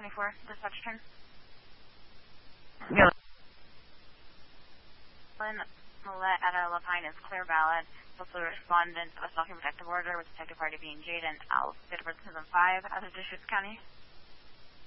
24, dispatch turn. Yeah. Millette at La Pine is clear ballot. Also respondent of a stalking protective order with detective party being Jaden Al, date of birth 2005, out of Deschutes County.